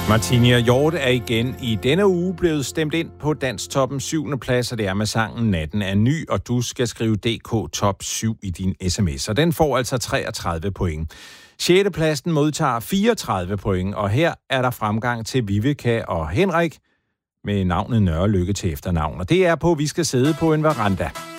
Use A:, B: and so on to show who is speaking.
A: Martina Hjort er igen i denne uge blevet stemt ind på Danstoppens 7. plads, og det er med sangen Natten er ny, og du skal skrive DK Top 7 i din sms, og den får altså 33 point. 6. pladsen modtager 34 point, og her er der fremgang til Viveka og Henrik med navnet Nørrelykke til efternavn, og det er på Vi skal sidde på en veranda.